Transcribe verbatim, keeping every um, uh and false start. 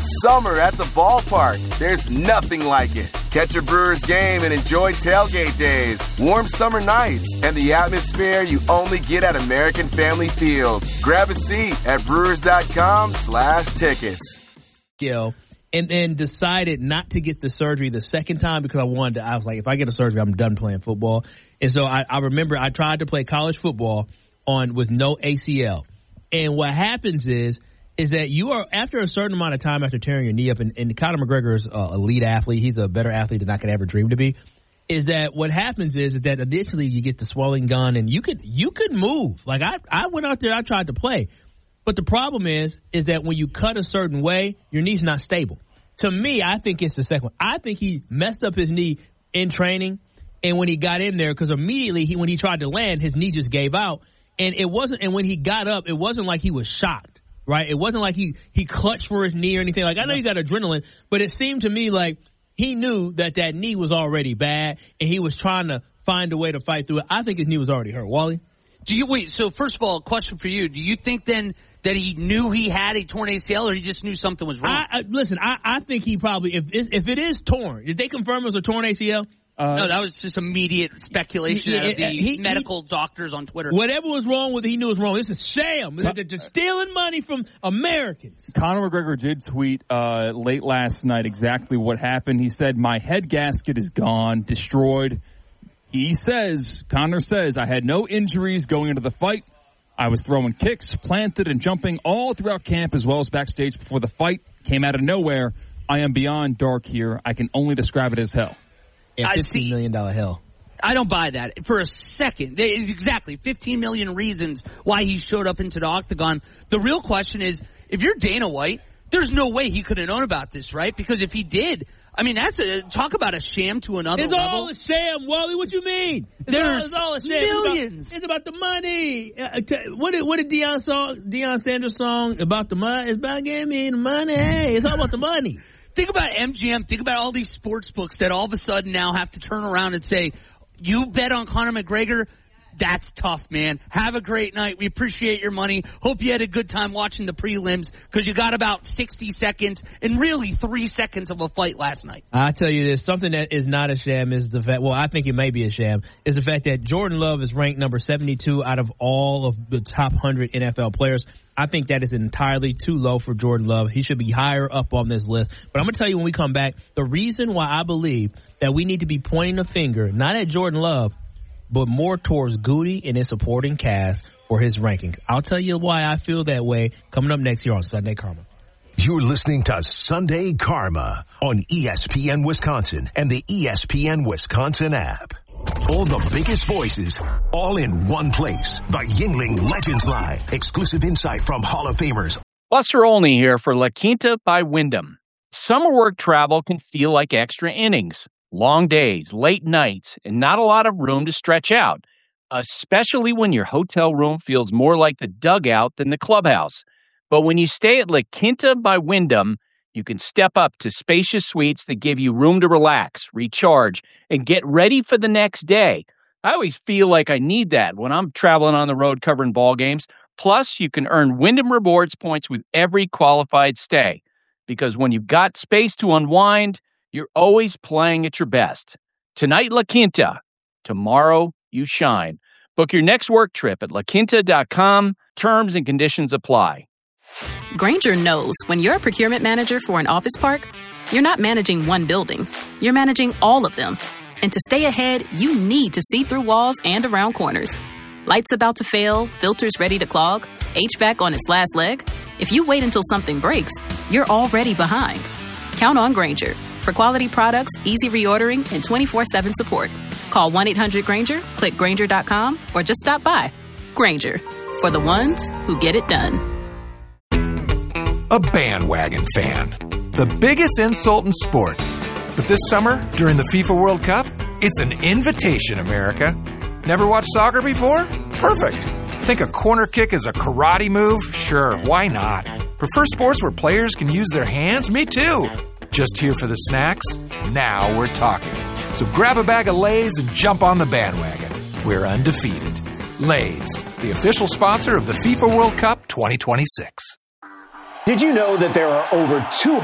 Summer at the ballpark. There's nothing like it. Catch a Brewers game and enjoy tailgate days, warm summer nights, and the atmosphere you only get at American Family Field. Grab a seat at brewers.com slash tickets. Gil, and then decided not to get the surgery the second time because I wanted to. I was like, if I get a surgery, I'm done playing football. And so I, I remember I tried to play college football on with no A C L. And what happens is, is that you are, after a certain amount of time after tearing your knee up, and, and Conor McGregor is an elite athlete, he's a better athlete than I could ever dream to be, is that what happens is, is that initially you get the swelling gun and you could you could move. Like I, I went out there, I tried to play. But the problem is, is that when you cut a certain way, your knee's not stable. To me, I think it's the second one. I think he messed up his knee in training, and when he got in there, because immediately he, when he tried to land, his knee just gave out. And it wasn't, and when he got up, it wasn't like he was shocked. Right? It wasn't like he, he clutched for his knee or anything. Like, I know you got adrenaline, but it seemed to me like he knew that that knee was already bad, and he was trying to find a way to fight through it. I think his knee was already hurt. Wally? Do you wait? So first of all, a question for you: do you think then that he knew he had a torn A C L, or he just knew something was wrong? I, I, listen, I, I think he probably, if if it is torn, did they confirm it was a torn A C L? Uh, no, that was just immediate speculation he, out of the he, medical he, doctors on Twitter. Whatever was wrong with it, he knew it was wrong. This is sham. They're, they're stealing money from Americans. Conor McGregor did tweet uh, late last night exactly what happened. He said, my head gasket is gone, destroyed. He says, Conor says, I had no injuries going into the fight. I was throwing kicks, planted, and jumping all throughout camp as well as backstage before the fight. Came out of nowhere. I am beyond dark here. I can only describe it as hell. Yeah, fifteen million dollars hell. I don't buy that for a second. Exactly. fifteen million reasons why he showed up into the octagon. The real question is, if you're Dana White, there's no way he could have known about this, right? Because if he did, I mean, that's a, talk about a sham to another it's level. It's all a sham, Wally. What you mean? It's There's all, it's all a sham. millions. It's about, it's about the money. Uh, what did, what did Deion song, Deion Sanders song about the money? It's about giving me the money. It's all about the money. Think about M G M. Think about all these sports books that all of a sudden now have to turn around and say, you bet on Conor McGregor? That's tough, man. Have a great night. We appreciate your money. Hope you had a good time watching the prelims because you got about sixty seconds and really three seconds of a fight last night. I tell you this, something that is not a sham is the fact, well, I think it may be a sham, is the fact that Jordan Love is ranked number seventy-two out of all of the top one hundred N F L players. I think that is entirely too low for Jordan Love. He should be higher up on this list. But I'm going to tell you when we come back, the reason why I believe that we need to be pointing a finger, not at Jordan Love, but more towards Goody and his supporting cast for his rankings. I'll tell you why I feel that way coming up next year on Sunday Karma. You're listening to Sunday Karma on E S P N Wisconsin and the E S P N Wisconsin app. All the biggest voices, all in one place. The Yuengling Legends Line. Exclusive insight from Hall of Famers. Buster Olney here for La Quinta by Wyndham. Summer work travel can feel like extra innings. Long days, late nights, and not a lot of room to stretch out, especially when your hotel room feels more like the dugout than the clubhouse. But when you stay at La Quinta by Wyndham, you can step up to spacious suites that give you room to relax, recharge, and get ready for the next day. I always feel like I need that when I'm traveling on the road covering ball games. Plus, you can earn Wyndham Rewards points with every qualified stay. Because when you've got space to unwind, you're always playing at your best. Tonight, La Quinta. Tomorrow, you shine. Book your next work trip at la quinta dot com. Terms and conditions apply. Grainger knows when you're a procurement manager for an office park, you're not managing one building. You're managing all of them. And to stay ahead, you need to see through walls and around corners. Lights about to fail, filters ready to clog, H V A C on its last leg. If you wait until something breaks, you're already behind. Count on Grainger for quality products, easy reordering, and twenty-four seven support. Call one eight hundred Grainger, click Grainger dot com, or just stop by. Grainger, for the ones who get it done. A bandwagon fan. The biggest insult in sports. But this summer, during the FIFA World Cup, it's an invitation, America. Never watched soccer before? Perfect. Think a corner kick is a karate move? Sure, why not? Prefer sports where players can use their hands? Me too. Just here for the snacks? Now we're talking. So grab a bag of Lay's and jump on the bandwagon. We're undefeated. Lay's, the official sponsor of the FIFA World Cup twenty twenty-six. Did you know that there are over two